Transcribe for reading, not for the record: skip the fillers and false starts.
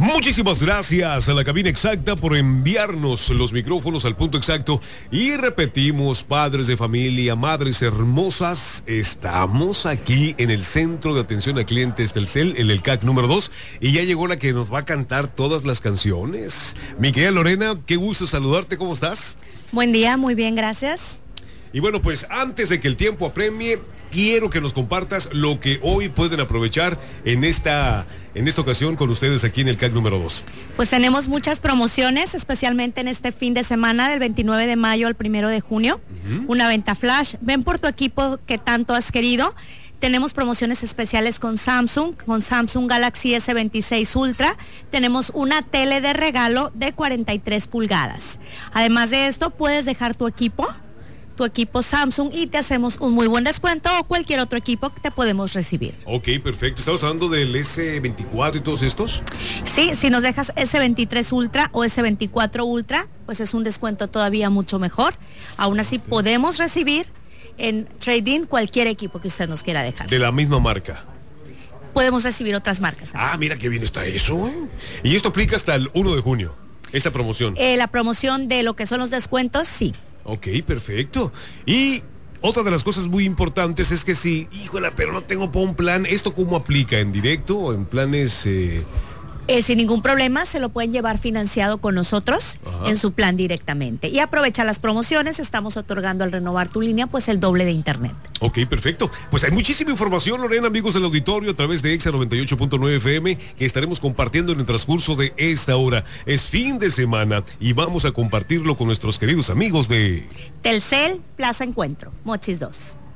Muchísimas gracias a la cabina exacta por enviarnos los micrófonos al punto exacto. Y repetimos, padres de familia, madres hermosas, estamos aquí en el Centro de Atención a Clientes Telcel, el CAC número 2, y ya llegó la que nos va a cantar todas las canciones. Mi querida Lorena, qué gusto saludarte, ¿cómo estás? Buen día, muy bien, gracias. Y bueno, pues antes de que el tiempo apremie, quiero que nos compartas lo que hoy pueden aprovechar en esta ocasión con ustedes aquí en el CAC número 2. Pues tenemos muchas promociones, especialmente en este fin de semana del 29 de mayo al 1 de junio. Una venta flash. Ven por tu equipo que tanto has querido. Tenemos promociones especiales con Samsung Galaxy S26 Ultra. Tenemos una tele de regalo de 43 pulgadas. Además de esto, puedes dejar tu equipo Samsung y te hacemos un muy buen descuento, o cualquier otro equipo que te podemos recibir. Ok, perfecto. ¿Estamos hablando del S24 y todos estos? Sí, si nos dejas S23 Ultra o S24 Ultra, pues es un descuento todavía mucho mejor. Aún así podemos recibir en trading cualquier equipo que usted nos quiera dejar. De la misma marca. Podemos recibir otras marcas. Ah, mira qué bien está eso, ¿eh? Y esto aplica hasta el 1 de junio, esta promoción. La promoción de lo que son los descuentos, sí. Ok, perfecto. Y otra de las cosas muy importantes es que si, híjole, pero no tengo para un plan, ¿esto cómo aplica? ¿En directo o en planes...? Sin ningún problema, se lo pueden llevar financiado con nosotros. Ajá. En su plan directamente. Y aprovecha las promociones, estamos otorgando al renovar tu línea, pues el doble de internet. Ok, perfecto. Pues hay muchísima información, Lorena, amigos del auditorio, a través de Exa 98.9 FM, que estaremos compartiendo en el transcurso de esta hora. Es fin de semana y vamos a compartirlo con nuestros queridos amigos de... Telcel, Plaza Encuentro, Mochis 2.